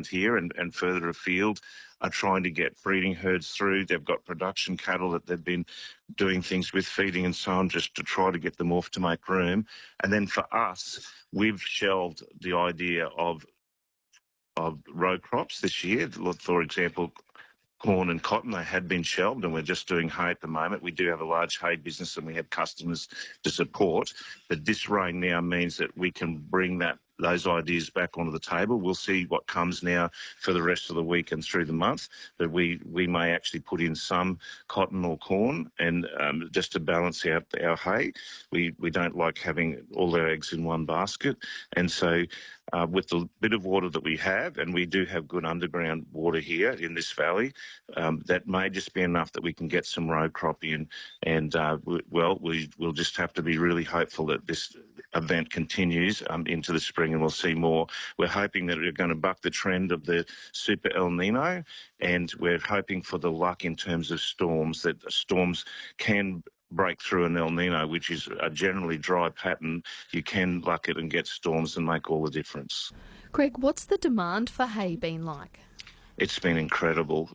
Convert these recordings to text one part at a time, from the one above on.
here and further afield are trying to get breeding herds through. They've got production cattle that they've been doing things with, feeding and so on, just to try to get them off to make room. And then for us, we've shelved the idea of row crops this year. For example, corn and cotton, they had been shelved, and we're just doing hay at the moment. We do have a large hay business and we have customers to support, but this rain now means that we can bring those ideas back onto the table. We'll see what comes now for the rest of the week and through the month, but we may actually put in some cotton or corn and just to balance out our hay. We don't like having all our eggs in one basket, and so with the bit of water that we have, and we do have good underground water here in this valley, that may just be enough that we can get some row crop in. And, we'll just have to be really hopeful that this event continues into the spring and we'll see more. We're hoping that we're going to buck the trend of the Super El Nino, and we're hoping for the luck in terms of storms, that storms can break through an El Nino, which is a generally dry pattern. You can luck it and get storms and make all the difference. Greg, what's the demand for hay been like? It's been incredible.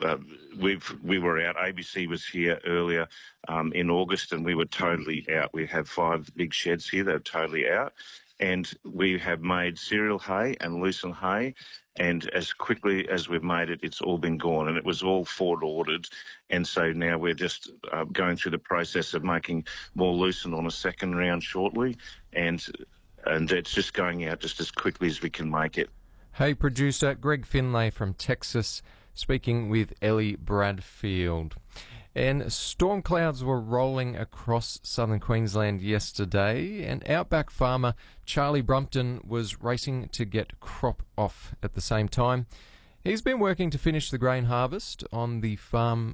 We were out. ABC was here earlier in August, and we were totally out. We have 5 big sheds here that are totally out, and we have made cereal hay and lucerne hay, and as quickly as we've made it, it's all been gone, and it was all Ford ordered, and so now we're just going through the process of making more lucerne on a second round shortly, and it's just going out just as quickly as we can make it. Hey, producer Greg Finlay from Texas, speaking with Ellie Bradfield. And storm clouds were rolling across southern Queensland yesterday, and outback farmer Charlie Brumpton was racing to get crop off at the same time. He's been working to finish the grain harvest on the farm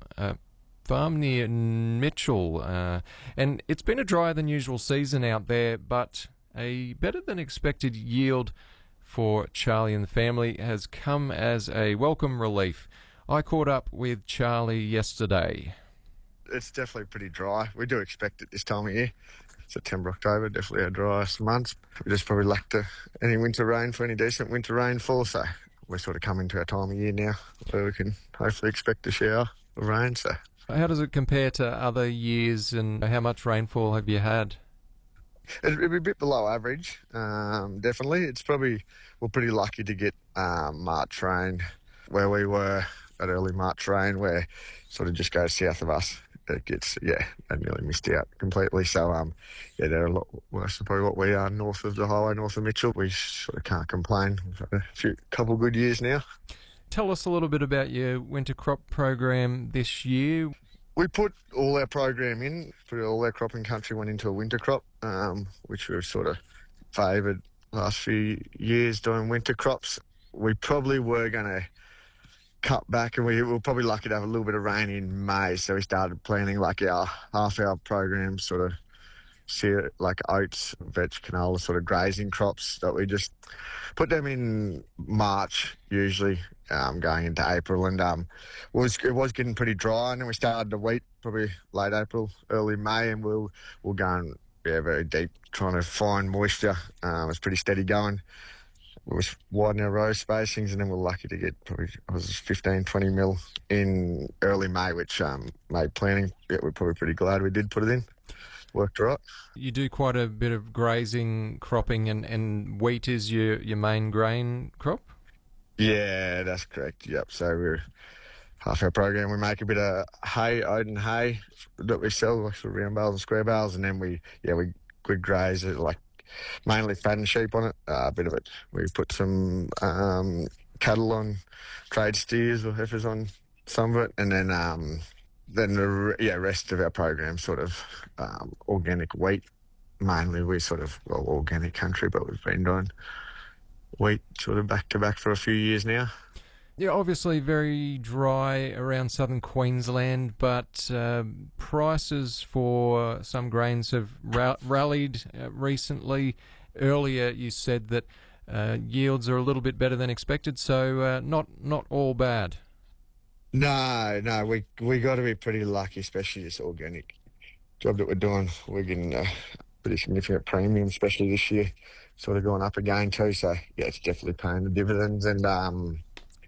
near Mitchell, and it's been a drier than usual season out there, but a better than expected yield for Charlie and the family has come as a welcome relief. I caught up with Charlie yesterday. It's definitely pretty dry. We do expect it this time of year. September, October, definitely our driest months. We just probably lack any winter rain for any decent winter rainfall, so we're sort of coming to our time of year now where we can hopefully expect a shower of rain. So, how does it compare to other years, and how much rainfall have you had? It'd be a bit below average, definitely. We're pretty lucky to get March rain where we were, that early March rain where sort of just goes south of us. It gets, they nearly missed out completely. So, they're a lot worse than probably what we are north of the highway, north of Mitchell. We sort of can't complain. We've had a couple good years now. Tell us a little bit about your winter crop program this year. We put all our program in, all our cropping country went into a winter crop, which we've sort of favoured last few years doing winter crops. We probably were going to cut back, and we were probably lucky to have a little bit of rain in May, so we started planning like half our program, sort of like oats, veg, canola, sort of grazing crops that we just put them in March usually, going into April, and it was getting pretty dry, and then we started the wheat probably late April, early May, and we'll go and very deep trying to find moisture. It was pretty steady going. We was widening our row spacings, and then we're lucky to get probably 15-20 mil in early May, which made planning. We're probably pretty glad we did put it in. Worked right. You do quite a bit of grazing, cropping, and wheat is your main grain crop? Yeah, that's correct. Yep. So we're half our program. We make a bit of hay, Odin hay that we sell, like sort of round bales and square bales, and then we graze it, like mainly fattened sheep on it. A bit of it. We put some cattle on, trade steers or heifers on some of it, and then the rest of our program sort of organic wheat. Mainly we sort of, organic country, but we've been doing wheat sort of back to back for a few years now. Yeah, obviously very dry around southern Queensland, but prices for some grains have rallied recently. Earlier you said that yields are a little bit better than expected, so not all bad. No, we got to be pretty lucky, especially this organic job that we're doing. We're getting a pretty significant premium, especially this year, sort of going up again too. So yeah, it's definitely paying the dividends, and